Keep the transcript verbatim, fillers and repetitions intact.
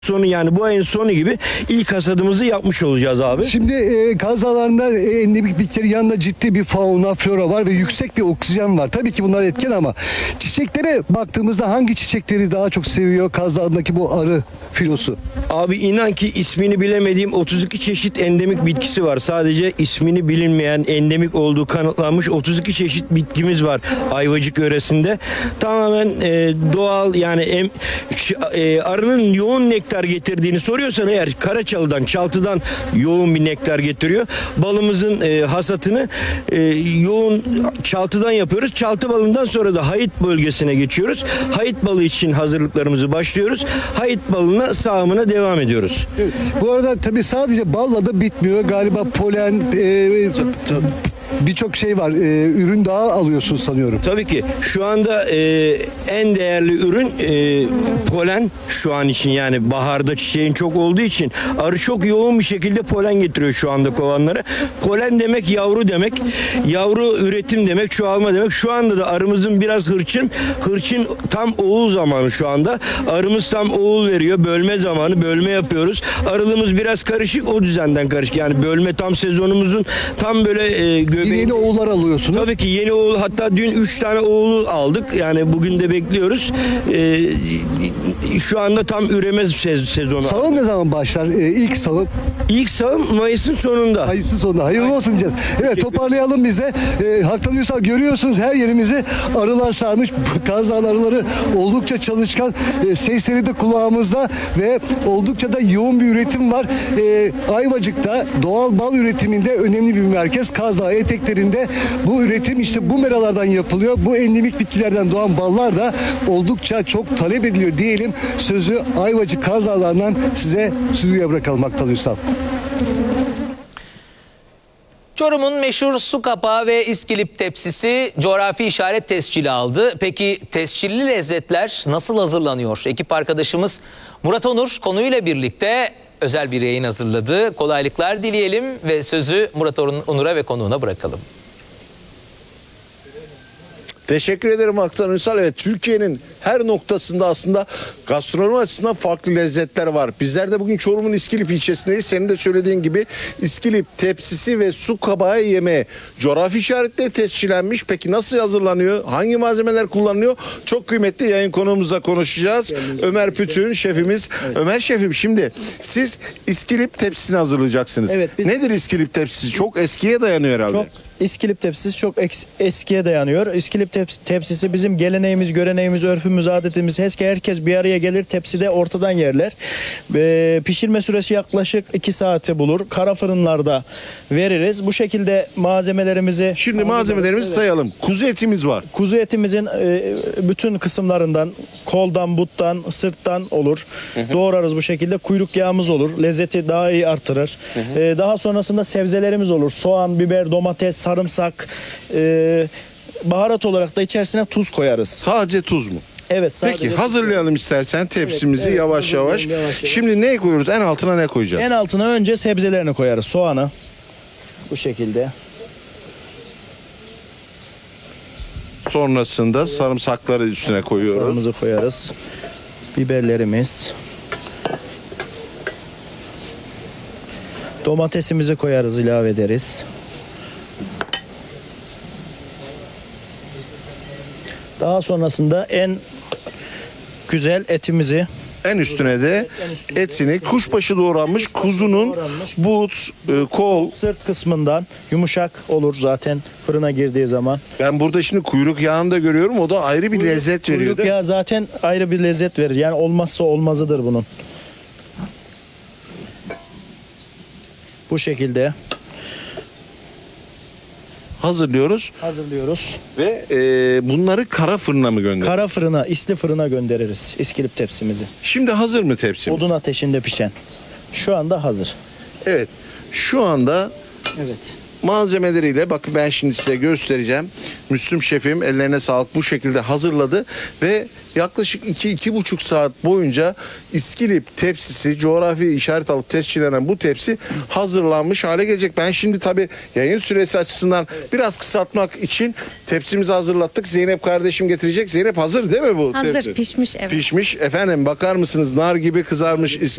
sonu, yani bu ayın sonu gibi ilk hasadımızı yapmış olacağız abi. Şimdi e, Kaz Dağları'nda e, endemik bitkilerin yanında ciddi bir fauna, flora var ve yüksek bir oksijen var. Tabii ki bunlar etken ama çiçeklere baktığımızda hangi çiçekleri daha çok seviyor Kaz Dağları'ndaki bu arı filosu? Abi inan ki ismini bilemediğim otuz iki çeşit endemik bitkisi var. Sadece ismini bilinmeyen, endemik olduğu kanıtlanmış otuz iki çeşit bitkimiz var Ayvacık yöresinde. Tamamen e, doğal, yani em, ş- e, arının yoğun nektar getirdiğini soruyorsan eğer, Karaçalı'dan, Çaltı'dan yoğun bir nektar getiriyor. Balımızın e, hasatını e, yoğun Çaltı'dan yapıyoruz. Çaltı balından sonra da Hayit bölgesine geçiyoruz. Hayit balı için hazırlıklarımızı başlıyoruz. Hayit balına sağımına devam ediyoruz. Evet. Bu arada tabii sadece balla da bitmiyor. Galiba polen, e, birçok şey var. E, ürün daha alıyorsun sanıyorum. Tabii ki şu anda e, en değerli ürün e, polen şu an için, yani baharda çiçeğin çok olduğu için arı çok yoğun bir şekilde polen getiriyor şu anda kovanlara. Polen demek yavru demek. Yavru üretim demek, çoğalma demek. Şu anda da arımızın biraz hırçın. Hırçın tam oğul zamanı şu anda. Arımız tam oğul veriyor. Bölme zamanı. Bölme yapıyoruz. Arılığımız biraz karışık. O düzenden karışık. Yani bölme tam sezonumuzun tam böyle e, göbeği. Yeni oğullar alıyorsunuz. Tabii ki yeni oğul, hatta dün üç tane oğulu aldık. Yani bugün de bekliyoruz. Ee, şu anda tam üreme sez- sezonu. Sağım ne zaman başlar? E, ilk sağım İlk sağım Mayıs'ın sonunda. Mayıs'ın sonunda. Hayırlı olsun diyeceğiz. Evet, toparlayalım biz de. E, Haktan Ünsal, görüyorsunuz her yerimizi arılar sarmış. Kaz Dağlı arıları oldukça çalışkan. E, sesleri de kulağımızda ve oldukça da yoğun bir üretim var. E, Ayvacık'ta doğal bal üretiminde önemli bir merkez. Kaz Dağı eteklerinde bu üretim işte bu meralardan yapılıyor. Bu endemik bitkilerden doğan ballar da oldukça çok talep ediliyor diyelim. Sözü Ayvacık Kaz Dağları'ndan size stüdyoya bırakalım Haktan Ünsal. Çorum'un meşhur su kapağı ve iskilip tepsisi coğrafi işaret tescili aldı. Peki tescilli lezzetler nasıl hazırlanıyor? Ekip arkadaşımız Murat Onur konuyla birlikte özel bir yayın hazırladı. Kolaylıklar dileyelim ve sözü Murat Onur'a ve konuğuna bırakalım. Teşekkür ederim Haktan Ünsal. Evet, Türkiye'nin her noktasında aslında gastronomi açısından farklı lezzetler var. Bizler de bugün Çorum'un İskilip ilçesindeyiz. Senin de söylediğin gibi İskilip tepsisi ve su kabağı yemeği coğrafi işaretle tescillenmiş. Peki nasıl hazırlanıyor? Hangi malzemeler kullanılıyor? Çok kıymetli yayın konuğumuzla konuşacağız. Ömer Pütün şefimiz. Evet. Ömer şefim, şimdi siz İskilip tepsisini hazırlayacaksınız. Evet, biz... Nedir İskilip tepsisi? Çok eskiye dayanıyor herhalde. Çok İskilip tepsisi çok eks- eskiye dayanıyor. İskilip teps- tepsisi bizim geleneğimiz, göreneğimiz, örfümüz, adetimiz. Herkes, herkes bir araya gelir, tepside ortadan yerler. Ee, pişirme süresi yaklaşık iki saati bulur. Kara fırınlarda veririz. Bu şekilde malzemelerimizi... Şimdi malzemelerimizi evet. sayalım. Kuzu etimiz var. Kuzu etimizin e, bütün kısımlarından, koldan, buttan, sırttan olur. Hı hı. Doğrarız bu şekilde. Kuyruk yağımız olur. Lezzeti daha iyi artırır. Hı hı. E, daha sonrasında sebzelerimiz olur. Soğan, biber, domates, sarımsak, e, baharat olarak da içerisine tuz koyarız. Sadece tuz mu? Evet. Sadece Peki hazırlayalım istersen tepsimizi, evet, yavaş, yavaş yavaş yavaş. Şimdi ne koyuyoruz? En altına ne koyacağız? En altına önce sebzelerini koyarız. Soğanı. Bu şekilde. Sonrasında sarımsakları üstüne koyuyoruz. Sarımızı koyarız. Biberlerimiz. Domatesimizi koyarız, ilave ederiz. Daha sonrasında en güzel etimizi, En üstüne de etini, kuşbaşı doğranmış kuzunun but, e, kol. sırt kısmından yumuşak olur zaten fırına girdiği zaman. Ben burada şimdi kuyruk yağını da görüyorum. O da ayrı bir lezzet veriyor. Kuyruk değil mi? yağı zaten ayrı bir lezzet verir. Yani olmazsa olmazıdır bunun. Bu şekilde Hazırlıyoruz hazırlıyoruz. ve e, bunları kara fırına mı gönderiyoruz? Kara fırına, isli fırına göndeririz İskilip tepsimizi. Şimdi hazır mı tepsimiz? Odun ateşinde pişen. Şu anda hazır. Evet. Şu anda Evet. malzemeleriyle bakın ben şimdi size göstereceğim. Müslüm şefim ellerine sağlık bu şekilde hazırladı ve yaklaşık iki iki buçuk saat boyunca İskilip tepsisi, coğrafi işaret alıp tescillenen bu tepsi hazırlanmış hale gelecek. Ben şimdi tabii yayın süresi açısından biraz kısaltmak için tepsimizi hazırlattık. Zeynep kardeşim getirecek. Zeynep hazır değil mi bu Hazır, tepsi? pişmiş, evet. Pişmiş. Efendim bakar mısınız nar gibi kızarmış